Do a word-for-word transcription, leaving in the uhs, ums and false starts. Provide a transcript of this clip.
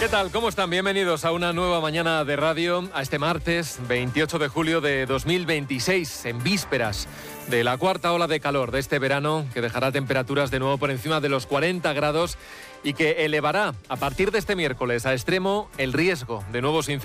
¿Qué tal? ¿Cómo están? Bienvenidos a una nueva mañana de radio, a este martes veintiocho de julio de dos mil veintiséis, en vísperas de la cuarta ola de calor de este verano, que dejará temperaturas de nuevo por encima de los cuarenta grados y que elevará a partir de este miércoles a extremo el riesgo de nuevos incendios.